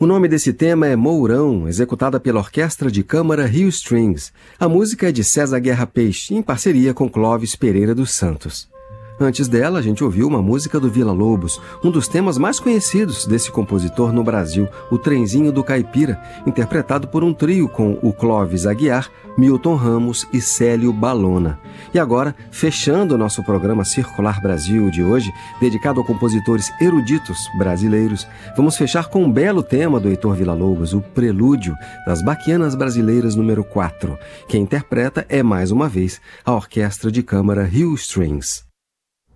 O nome desse tema é Mourão, executada pela Orquestra de Câmara Rio Strings. A música é de César Guerra Peixe, em parceria com Clóvis Pereira dos Santos. Antes dela, a gente ouviu uma música do Villa-Lobos, um dos temas mais conhecidos desse compositor no Brasil, o Trenzinho do Caipira, interpretado por um trio com o Clóvis Aguiar, Milton Ramos e Célio Balona. E agora, fechando o nosso programa Circular Brasil de hoje, dedicado a compositores eruditos brasileiros, vamos fechar com um belo tema do Heitor Villa-Lobos, o Prelúdio das Baquianas Brasileiras número 4. Quem interpreta é, mais uma vez, a Orquestra de Câmara Rio Strings.